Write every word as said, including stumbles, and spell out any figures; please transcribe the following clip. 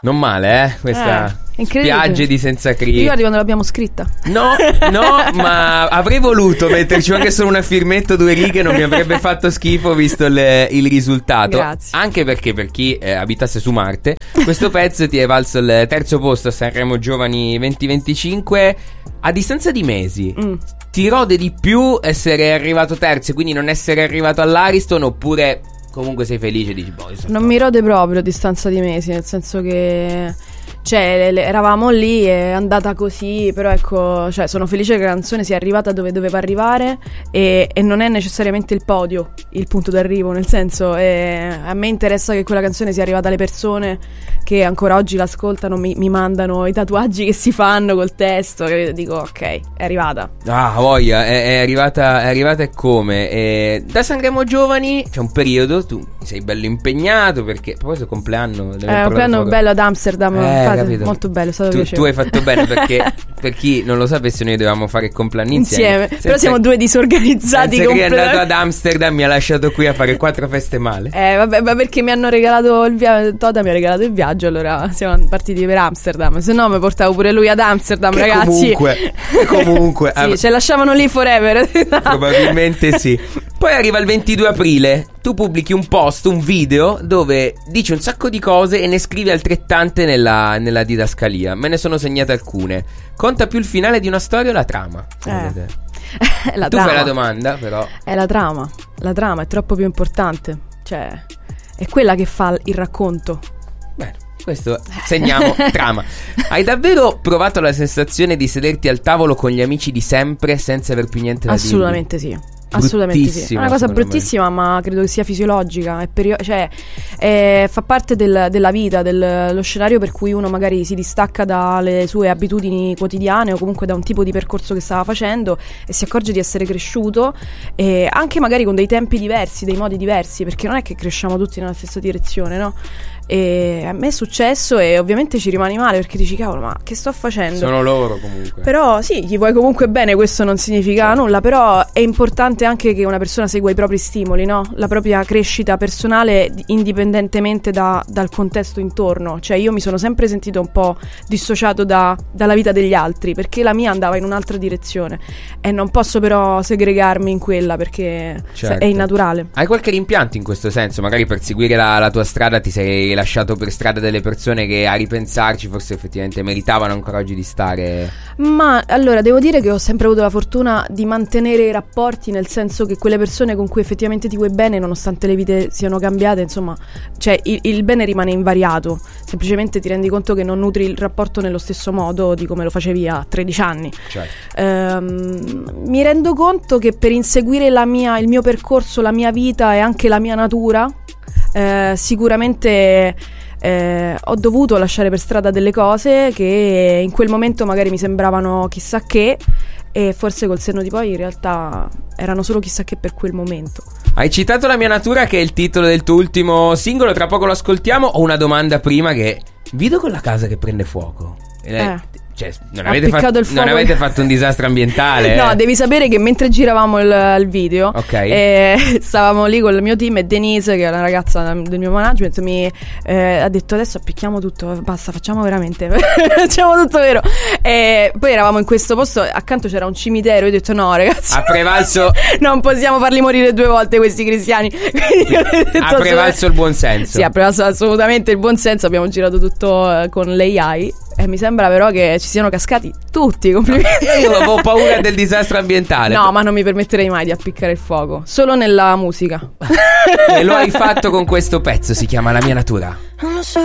Non male, eh? Questa eh, spiagge di Senza Cri. Ti ricordi quando l'abbiamo scritta? No, no, ma avrei voluto metterci anche solo una firmetta, due righe, non mi avrebbe fatto schifo visto le, il risultato. Grazie. Anche perché per chi eh, abitasse su Marte, questo pezzo ti è valso il terzo posto a Sanremo Giovani venti venticinque a distanza di mesi. Mm. Ti rode di più essere arrivato terzo, quindi non essere arrivato all'Ariston, oppure comunque sei felice e dici boh, non mi rode proprio a distanza di mesi, nel senso che cioè eravamo lì, è andata così, però ecco, cioè sono felice che la canzone sia arrivata dove doveva arrivare e, e non è necessariamente il podio il punto d'arrivo, nel senso eh, a me interessa che quella canzone sia arrivata alle persone che ancora oggi l'ascoltano, mi, mi mandano i tatuaggi che si fanno col testo, che dico ok, è arrivata. Ah, voglia, è, è arrivata, è arrivata e come? E da Sanremo Giovani c'è un periodo, tu sei bello impegnato perché poi il compleanno è eh, un compleanno bello ad Amsterdam, eh, infatti, molto bello, è stato tu, piacevole. Tu hai fatto bene perché per chi non lo sapesse noi dovevamo fare il compleanno insieme, insieme. Però siamo due disorganizzati. Senza che è andato ad Amsterdam, mi ha lasciato qui a fare quattro feste male. Eh vabbè, ma perché mi hanno regalato il viaggio, Toda mi ha regalato il viaggio, allora siamo partiti per Amsterdam. Se no mi portavo pure lui ad Amsterdam, che ragazzi. Comunque, comunque sì, ah, ce lasciavano lì forever. Probabilmente sì. Poi arriva il ventidue aprile, tu pubblichi un post, un video dove dici un sacco di cose e ne scrivi altrettante nella, nella didascalia. Me ne sono segnate alcune. Conta più il finale di una storia o la trama? Eh. la tu trama. fai la domanda, però. È la trama. La trama è troppo più importante. Cioè, è quella che fa il racconto. Bene, questo segniamo trama. Hai davvero provato la sensazione di sederti al tavolo con gli amici di sempre senza aver più niente da dire? Assolutamente sì. Assolutamente sì. È una cosa bruttissima, me. ma credo che sia fisiologica. È perio- cioè, è, fa parte del, della vita, dello scenario per cui uno magari si distacca dalle sue abitudini quotidiane o comunque da un tipo di percorso che stava facendo e si accorge di essere cresciuto, e anche magari con dei tempi diversi, dei modi diversi, perché non è che cresciamo tutti nella stessa direzione, no? E a me è successo e ovviamente ci rimani male perché dici cavolo, ma che sto facendo? Sono loro comunque. Però sì, gli vuoi comunque bene, questo non significa certo. nulla, però è importante anche che una persona segua i propri stimoli, no? La propria crescita personale indipendentemente da, dal contesto intorno. Cioè io mi sono sempre sentito un po' dissociato da, dalla vita degli altri perché la mia andava in un'altra direzione e non posso però segregarmi in quella perché certo. è innaturale. Hai qualche rimpianto in questo senso? Magari per seguire la, la tua strada ti sei lasciato per strada delle persone che a ripensarci forse effettivamente meritavano ancora oggi di stare? Ma allora devo dire che ho sempre avuto la fortuna di mantenere i rapporti, nel senso che quelle persone con cui effettivamente ti vuoi bene, nonostante le vite siano cambiate, insomma, cioè il, il bene rimane invariato, semplicemente ti rendi conto che non nutri il rapporto nello stesso modo di come lo facevi a tredici anni. Certo. ehm, mi rendo conto che per inseguire la mia, il mio percorso, la mia vita e anche la mia natura, Eh, sicuramente eh, ho dovuto lasciare per strada delle cose che in quel momento magari mi sembravano chissà che, e forse col senno di poi in realtà erano solo chissà che per quel momento. Hai citato La mia natura, che è il titolo del tuo ultimo singolo, tra poco lo ascoltiamo. Ho una domanda prima, che vedo con la casa che prende fuoco. Eh Cioè, non avete, fatto, non avete fatto un disastro ambientale? No, devi sapere che mentre giravamo il, il video, okay. eh, stavamo lì con il mio team e Denise, che è una ragazza del mio management, mi eh, ha detto adesso appicchiamo tutto, basta, facciamo veramente facciamo tutto vero. E poi eravamo in questo posto, accanto c'era un cimitero, io ho detto no ragazzi, ha prevalso non possiamo farli morire due volte questi cristiani. Detto, ha prevalso il buon senso. Sì, ha prevalso assolutamente il buon senso. Abbiamo girato tutto eh, con l'A I e mi sembra però che ci siano cascati tutti. Complimenti. Io avevo paura del disastro ambientale. No, ma non mi permetterei mai di appiccare il fuoco, solo nella musica. E lo hai fatto con questo pezzo, si chiama La mia natura.